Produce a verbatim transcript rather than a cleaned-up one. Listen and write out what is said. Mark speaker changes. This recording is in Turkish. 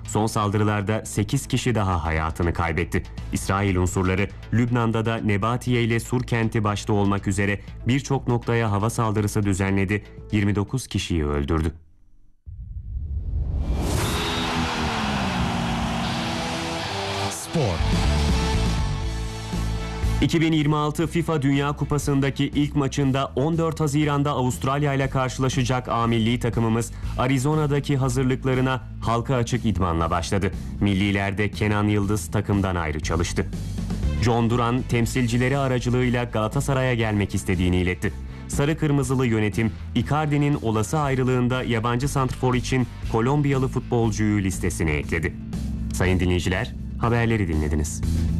Speaker 1: Son saldırılarda sekiz kişi daha hayatını kaybetti. İsrail unsurları Lübnan'da da Nebatiye ile Sur kenti başta olmak üzere birçok noktaya hava saldırısı düzenledi, yirmi dokuz kişiyi öldürdü.
Speaker 2: Spor.
Speaker 1: iki bin yirmi altı FIFA Dünya Kupası'ndaki ilk maçında on dört Haziran'da Avustralya ile karşılaşacak A milli takımımız Arizona'daki hazırlıklarına halka açık idmanla başladı. Millilerde Kenan Yıldız takımdan ayrı çalıştı. John Duran temsilcileri aracılığıyla Galatasaray'a gelmek istediğini iletti. Sarı Kırmızılı yönetim Icardi'nin olası ayrılığında yabancı santrfor için Kolombiyalı futbolcuyu listesine ekledi. Sayın dinleyiciler, haberleri dinlediniz.